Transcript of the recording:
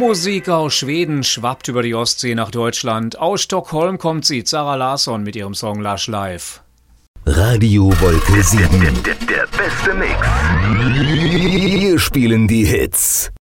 Popmusik aus Schweden schwappt über die Ostsee nach Deutschland. Aus Stockholm kommt sie, Zara Larsson mit ihrem Song Lush Life. Radio Wolke 7. Der beste Mix. Wir spielen die Hits.